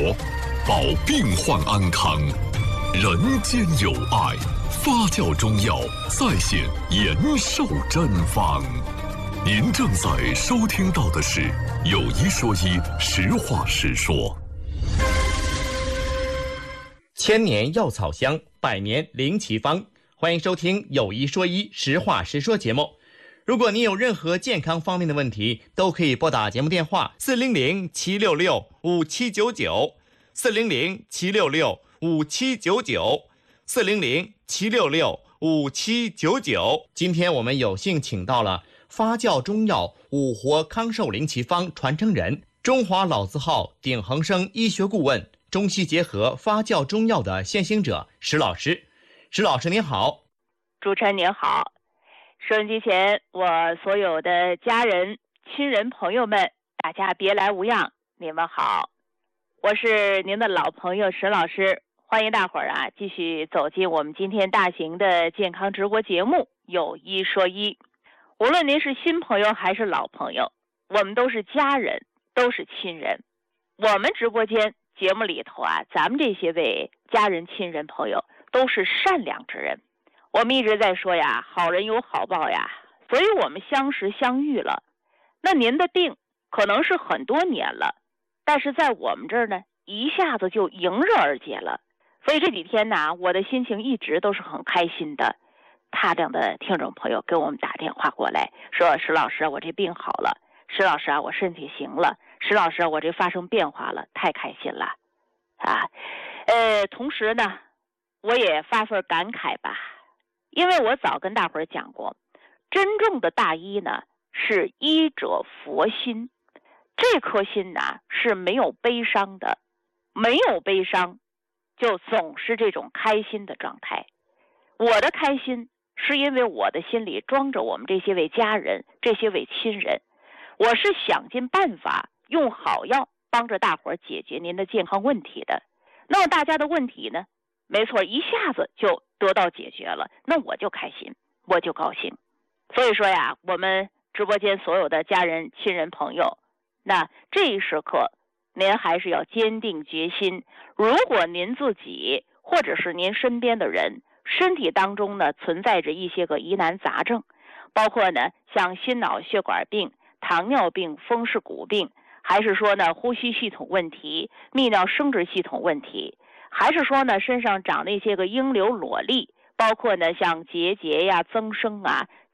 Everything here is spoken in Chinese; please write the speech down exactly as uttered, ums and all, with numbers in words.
保病患安康，人间有爱，发酵中药再现延寿真方。您正在收听到的是有一说一，实话实说。 千年药草香，百年灵奇方。欢迎收听有一说一，实话实说节目。如果您有任何健康方面的问题，都可以拨打节目电话四零零七六六五七九九，四零零七六六五七九九，四零零七六六五七九九。今天我们有幸请到了发酵中药五活康寿灵奇方传承人，中华老字号鼎恒生医学顾问，中西结合发酵中药的先行者石老师。石老师您好。 主持人您好，收音机前我所有的家人、亲人、朋友们，大家别来无恙，你们好，我是您的老朋友石老师，欢迎大伙儿啊继续走进我们今天大型的健康直播节目有一说一。无论您是新朋友还是老朋友，我们都是家人，都是亲人。我们直播间节目里头啊，咱们这些位家人、亲人、朋友都是善良之人。我们一直在说呀，好人有好报呀，所以我们相识相遇了。那您的病可能是很多年了，但是在我们这儿呢，一下子就迎刃而解了。所以这几天呢，我的心情一直都是很开心的。大量的听众朋友给我们打电话过来，说石老师，我这病好了，石老师啊，我身体行了，石老师，我这发生变化了，太开心了啊！呃，同时呢，我也发份感慨吧。因为我早跟大伙儿讲过，真正的大医呢是医者佛心，这颗心呢是没有悲伤的，没有悲伤就总是这种开心的状态。我的开心是因为我的心里装着我们这些位家人，这些位亲人，我是想尽办法用好药帮着大伙儿解决您的健康问题的。那么大家的问题呢，没错，一下子就得到解决了，那我就开心，我就高兴。所以说呀，我们直播间所有的家人、亲人、朋友，那这一时刻您还是要坚定决心。如果您自己或者是您身边的人身体当中呢存在着一些个疑难杂症，包括呢像心脑血管病、糖尿病、风湿骨病，还是说呢呼吸系统问题、泌尿生殖系统问题，还是说呢身上长那些个阴瘤裸粒，包括呢像结节呀、增生啊、